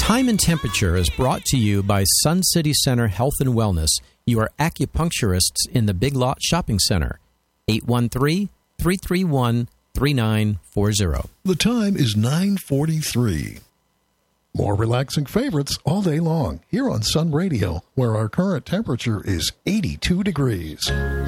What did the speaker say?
Time and Temperature is brought to you by Sun City Center Health and Wellness, your acupuncturists in the Big Lot Shopping Center. 813-331-3940. The time is 9:43. More relaxing favorites all day long here on Sun Radio, where our current temperature is 82 degrees.